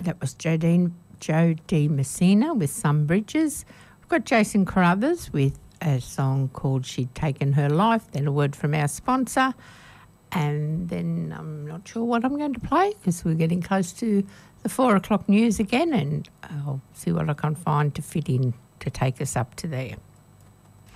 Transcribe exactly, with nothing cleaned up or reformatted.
That was Jodine, Joe D. Messina with Some Bridges. We've got Jason Carruthers with a song called She'd Taken Her Life, then a word from our sponsor, and then I'm not sure what I'm going to play because we're getting close to the four o'clock news again, and I'll see what I can find to fit in to take us up to there.